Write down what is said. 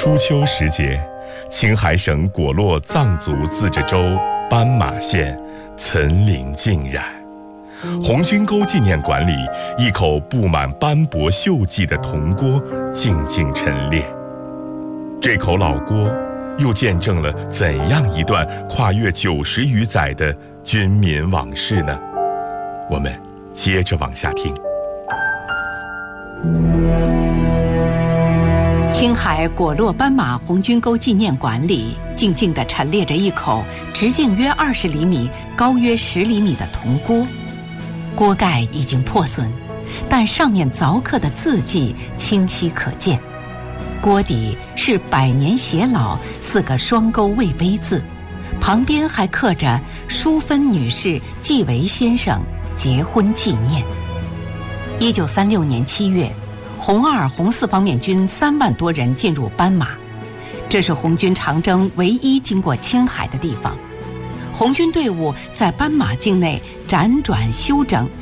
初秋时节，青海省果洛藏族自治州斑马县岑林浸染，红军沟纪念馆里一口布满斑驳锈迹的铜锅静静陈列。这口老锅又见证了怎样一段跨越90余载的军民往事呢？我们接着往下听。 青海果洛斑马红军沟纪念馆里静静地陈列着一口直径约20厘米、高约10厘米的铜锅，锅盖已经破损，但上面凿刻的字迹清晰可见。锅底是百年偕老4个双钩魏碑字，旁边还刻着淑芬女士季维先生结婚纪念。1936年7月，红2、红4方面军3万多人进入斑马，这是红军长征唯一经过青海的地方。红军队伍在斑马境内辗转休整，